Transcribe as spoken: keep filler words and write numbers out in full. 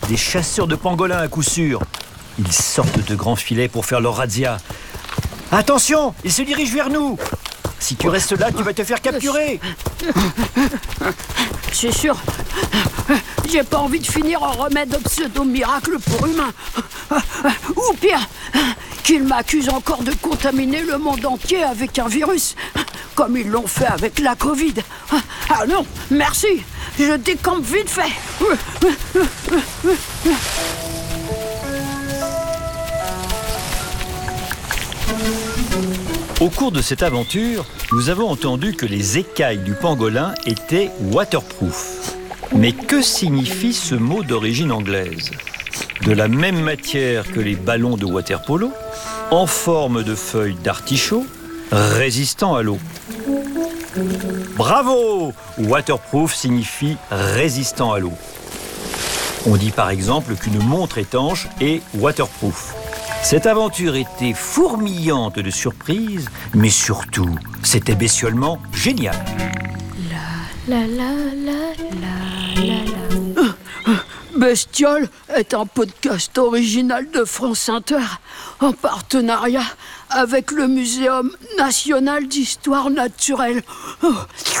des chasseurs de pangolins à coup sûr. Ils sortent de grands filets pour faire leur razzia. Attention, ils se dirigent vers nous. Si tu restes là, tu vas te faire capturer. C'est sûr. J'ai pas envie de finir en remède pseudo-miracle pour humains. Ou pire, qu'ils m'accusent encore de contaminer le monde entier avec un virus, comme ils l'ont fait avec la Covid. Ah non, merci, je décampe vite fait. Au cours de cette aventure, nous avons entendu que les écailles du pangolin étaient waterproof. Mais que signifie ce mot d'origine anglaise ? De la même matière que les ballons de water-polo, en forme de feuilles d'artichaut, résistant à l'eau. Bravo ! Waterproof signifie résistant à l'eau. On dit par exemple qu'une montre étanche est waterproof. Cette aventure était fourmillante de surprises, mais surtout, c'était bestiolement génial. La la la la la la. Bestiole est un podcast original de France Inter en partenariat avec le Muséum national d'histoire naturelle.